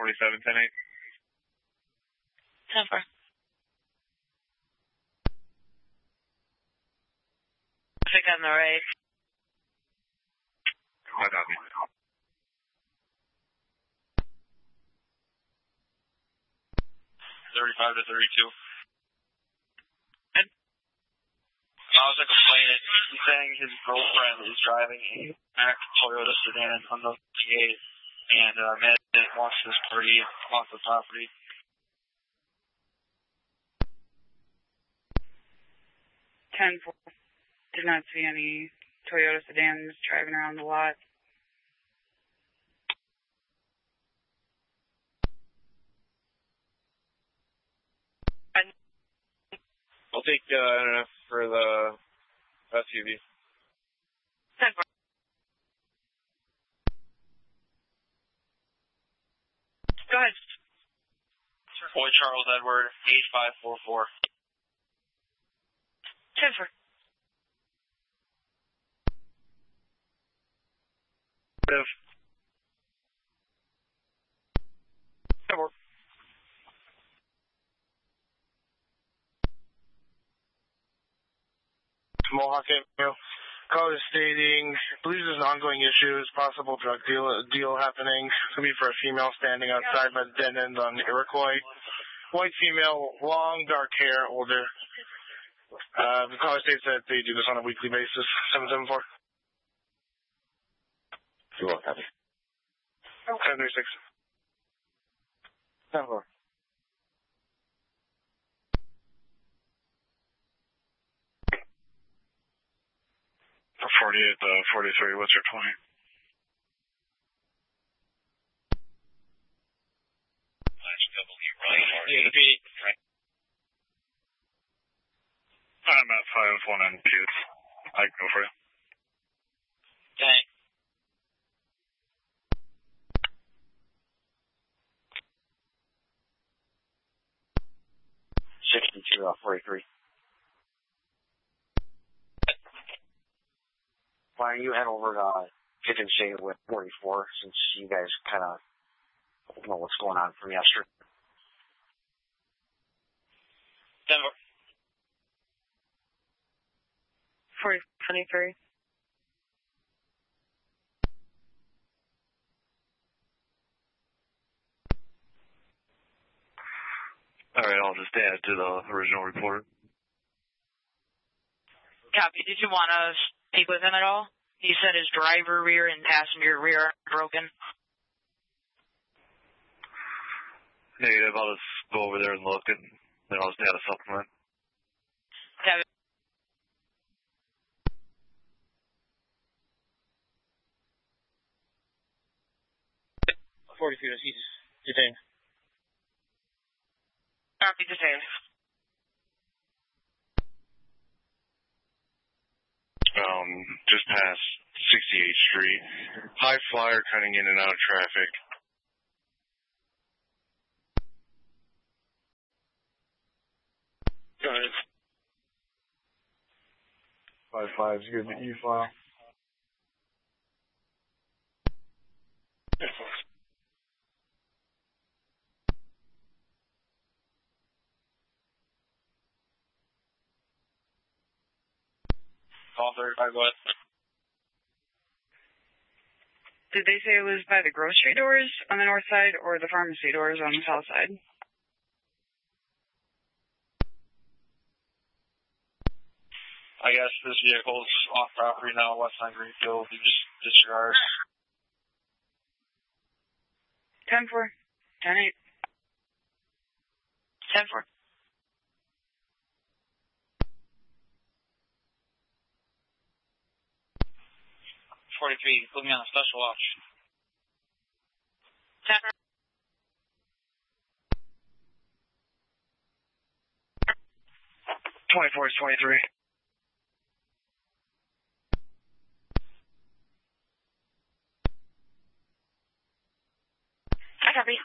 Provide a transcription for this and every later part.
47, 10-8. 10-4. Traffic on the right. I copy. 35 to 32. I was complaining. He's saying his girlfriend is driving a Mack Toyota sedan on the T8, and man wants this party off the property. 10-4. Did not see any Toyota sedans driving around the lot. I'll take NF for the SUV. 10-4. Go ahead. Boy Charles Edward, 8544. 10-4. If 10-4. Mohawk Avenue. Caller stating, believes there's an ongoing issue, is possible drug deal happening. Could be for a female standing outside by the dead end on Iroquois. White female, long dark hair, older. The caller states that they do this on a weekly basis. 774. You will copy. 736. 10-4. 48 to 43, what's your point? I'm at 5-1 and Pews. I can go for you. Okay. $62 43. Why don't you head over to Kitchen Shade with 44 since you guys kind of know what's going on from yesterday? 10-4. 23. All right, I'll just add to the original report. Copy. Did you want to speak with him at all? He said his driver rear and passenger rear are broken. Negative. I'll just go over there and look, and then I'll just add a supplement. Copy. He's detained. Copy, detained. Just past 68th Street. High flyer cutting in and out of traffic. Go ahead. 5-5 is good to E-file. Call 35, go ahead. Did they say it was by the grocery doors on the north side or the pharmacy doors on the south side? I guess this vehicle's off property now, west on Greenfield. You just disregard. 10-4. 10-8. 10-4. 43, put me on a special watch. 10-4. 24 is 23. I copy.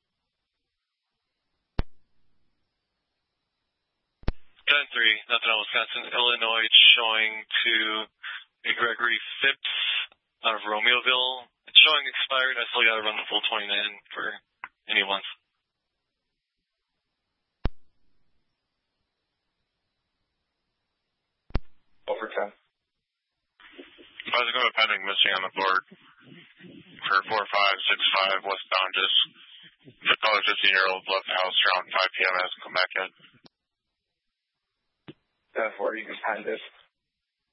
10-3, nothing else. Wisconsin, Illinois, showing to a Gregory Phipps out of Romeoville. It's showing expired. I still got to run the full 29 for Anyone. Over 10. How's it going? Pending missing on the board for 4565 West Donges. The caller 15-year-old left the house around 5 p.m. hasn't come back yet. 10-4, you can find this.